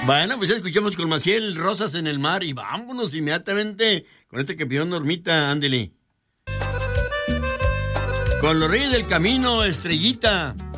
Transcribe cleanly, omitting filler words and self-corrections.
Bueno, pues escuchamos con Maciel, Rosas en el Mar, y vámonos inmediatamente con este que pidió Normita, ándele. Con los Reyes del Camino, Estrellita.